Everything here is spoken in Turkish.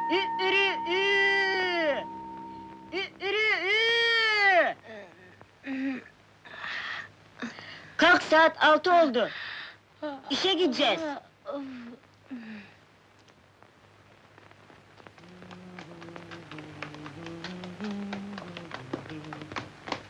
Ürü ü! Ürü ü! Kalk, saat 6 oldu. İşe gideceğiz.